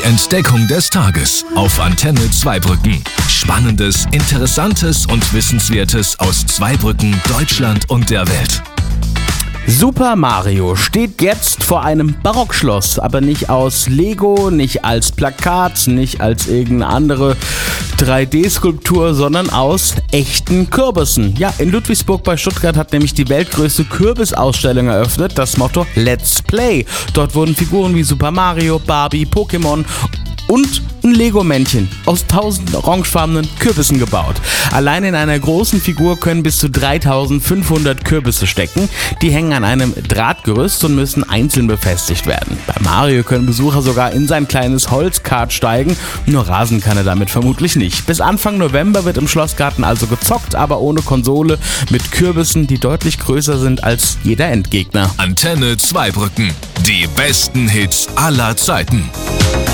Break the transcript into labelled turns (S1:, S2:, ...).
S1: Entdeckung des Tages auf Antenne Zweibrücken. Spannendes, Interessantes und Wissenswertes aus Zweibrücken, Deutschland und der Welt.
S2: Super Mario steht jetzt vor einem Barockschloss, aber nicht aus Lego, nicht als Plakat, nicht als irgendeine andere 3D-Skulptur, sondern aus echten Kürbissen. Ja, in Ludwigsburg bei Stuttgart hat nämlich die weltgrößte Kürbisausstellung eröffnet, das Motto Let's Play. Dort wurden Figuren wie Super Mario, Barbie, Pokémon und ein Lego-Männchen aus 1000 orangefarbenen Kürbissen gebaut. Allein in einer großen Figur können bis zu 3500 Kürbisse stecken. Die hängen an einem Drahtgerüst und müssen einzeln befestigt werden. Bei Mario können Besucher sogar in sein kleines Holzkart steigen, nur rasen kann er damit vermutlich nicht. Bis Anfang November wird im Schlossgarten also gezockt, aber ohne Konsole, mit Kürbissen, die deutlich größer sind als jeder Endgegner.
S1: Antenne Zweibrücken. Die besten Hits aller Zeiten.